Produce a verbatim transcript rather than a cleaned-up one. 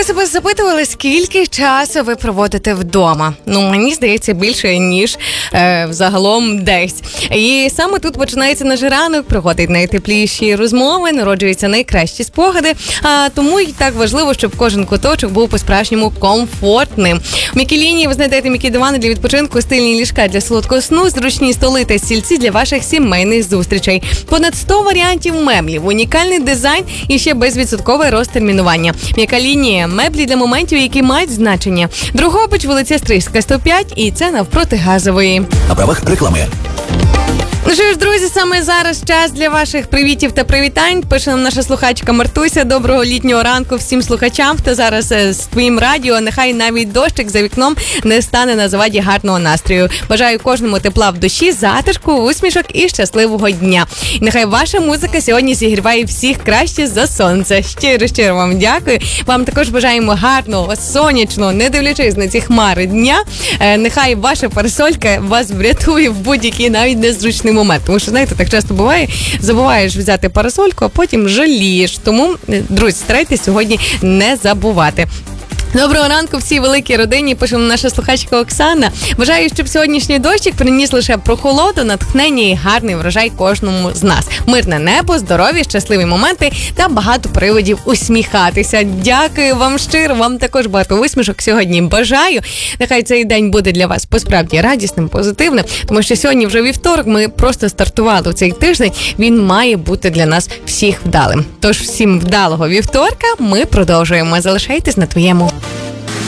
себе запитували, скільки часу ви проводите вдома? Ну, мені здається, більше, ніж е, взагалом десь. І саме тут починається наш ранок, проходять найтепліші розмови, народжуються найкращі спогади. А тому і так важливо, щоб кожен куточок був по-справжньому комфортним. В м'якій лінії ви знайдете м'які дивани для відпочинку, стильні ліжка для солодкого сну, зручні столи та стільці для ваших сімейних зустрічей. Понад сто варіантів меблів, унікальний дизайн і ще безвідсоткове розтермінування. М'яка лінія – меблі для моментів, які мають значення. Дрогобич, вулиця Стрийська, сто п'ять, і це навпроти Газової. На правах реклами. Ну що ж, друзі, саме зараз час для ваших привітів та привітань. Пише нам наша слухачка Мартуся. Доброго літнього ранку всім слухачам, хто зараз з твоїм радіо. Нехай навіть дощик за вікном не стане на заваді гарного настрою. Бажаю кожному тепла в душі, затишку, усмішок і щасливого дня. І нехай ваша музика сьогодні зігріває всіх краще за сонце. Щиро-щиро вам дякую. Вам також бажаємо гарного, сонячного, не дивлячись на ці хмари дня. Нехай ваша парасолька вас врятує в будь-який навіть незручний момент. Тому що, знаєте, так часто буває, забуваєш взяти парасольку, а потім жалієш. Тому, друзі, старайтесь сьогодні не забувати. Доброго ранку всій великій родині, пише наша слухачка Оксана. Бажаю, щоб сьогоднішній дощик приніс лише прохолоду, натхнення і гарний врожай кожному з нас. Мирне небо, здорові, щасливі моменти та багато приводів усміхатися. Дякую вам щиро, вам також багато усмішок сьогодні бажаю. Нехай цей день буде для вас посправді радісним, позитивним, тому що сьогодні вже вівторок, ми просто стартували цей тиждень, він має бути для нас всіх вдалим. Тож всім вдалого вівторка, ми продовжуємо. Залишайтесь на твоєму